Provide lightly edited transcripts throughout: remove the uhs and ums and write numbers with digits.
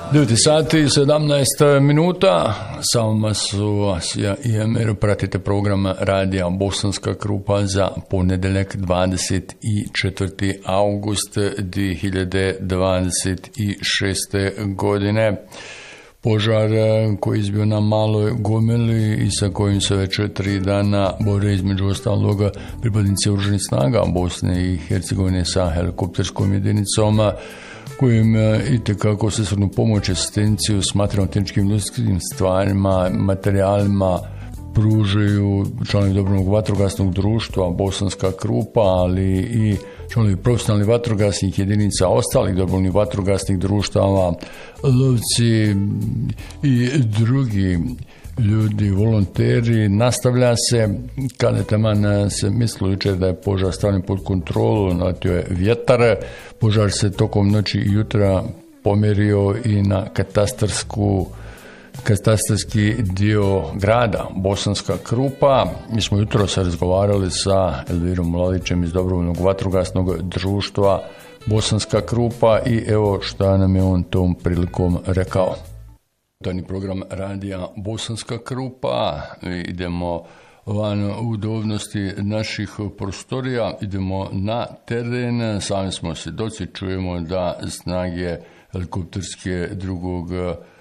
9 sati i 17 minuta, sa vama su Asija i Emir, pratite program radija Bosanska Krupa za ponedeljak 24. august 2026. godine. Požar koji izbio na Maloj Gomeli i sa kojim se već 3 dana bore između ostaloga pripadnici oružanih snaga Bosne i Hercegovine sa helikopterskom jedinicom kojim itekako se svrnu pomoć, asistenciju s materijalno-tehničkim ljudskim stvarima, materijalima pružaju članovi dobrovoljnog vatrogasnog društva Bosanska Krupa, ali i članovi profesionalnih vatrogasnih jedinica ostalih dobrovoljnih vatrogasnih društava, lovci i drugi ljudi, volonteri. Nastavlja se, kada taman se mislilo jučer da je požar stavljen pod kontrolu, naletio je vjetar. Požar se tokom noći i jutra pomjerio i na katastarski dio grada Bosanska Krupa. Mi smo jutro se razgovarali sa Elvirom Lalićem iz dobrovoljnog vatrogasnog društva Bosanska Krupa i evo šta nam je on tom prilikom rekao. Tani program radija Bosanska Krupa, idemo van udobnosti naših prostorija, idemo na teren, sami smo svjedoci, čujemo da snage helikopterske drugog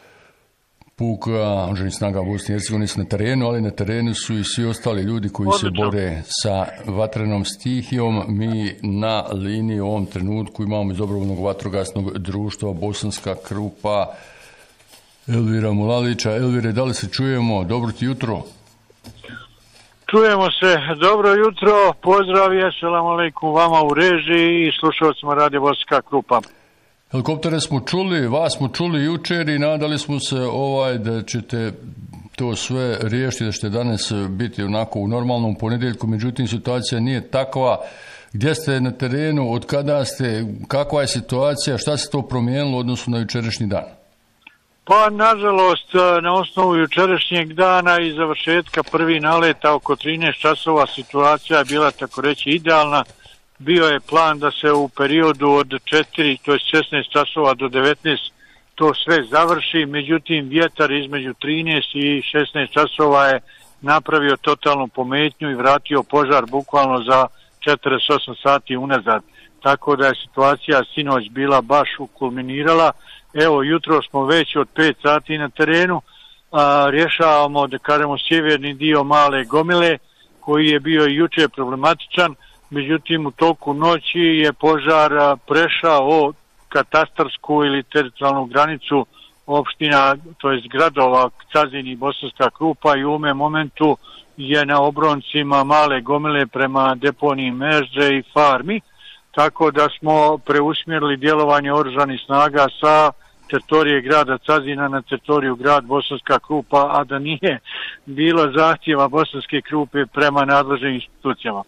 puka oružanih snaga Bosne i Hercegovine su na terenu, ali na terenu su i svi ostali ljudi koji se bore sa vatrenom stihijom. Mi na liniji u ovom trenutku imamo iz dobrovoljnog vatrogasnog društva Bosanska Krupa Elvira Mulalića. Elvire, da li se čujemo? Dobro ti jutro. Čujemo se. Dobro jutro. Pozdrav i assalamu alaikum vama u režiji i slušalcima radija Bosanska Krupa. Helikoptere smo čuli, vas smo čuli jučer i nadali smo se da ćete to sve riješiti, da ćete danas biti onako u normalnom ponedjeljku, međutim situacija nije takva. Gdje ste na terenu, od kada ste, kakva je situacija, šta se to promijenilo u odnosu na jučerašnji dan? Pa, nažalost, na osnovu jučerašnjeg dana i završetka prvi naleta oko 13 časova situacija je bila tako reći idealna. Bio je plan da se u periodu od 4, to je 16 časova do 19, to sve završi, međutim vjetar između 13 i 16 časova je napravio totalnu pometnju i vratio požar bukvalno za 48 sati unazad. Tako da je situacija sinoć bila baš ukulminirala. Evo, jutro smo već od 5 sati na terenu, rješavamo, da kažemo, sjeverni dio Male Gomile, koji je bio i juče problematičan, međutim u toku noći je požar prešao katastarsku ili teritorijalnu granicu opština, to jest gradova Cazin i Bosanska Krupa i u ovome momentu je na obroncima Male Gomile prema deponiji Mežđe i farmi, tako da smo preusmjerili djelovanje oružanih snaga sa teritorije grada Cazina na teritoriju grad Bosanska Krupa, a da nije bilo zahtjeva Bosanske Krupe prema nadležnim institucijama.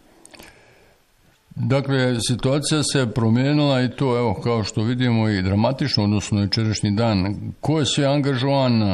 Dakle, situacija se promijenila i to, evo, kao što vidimo, i dramatično, odnosno jučerašnji dan. Ko je sve angažovan,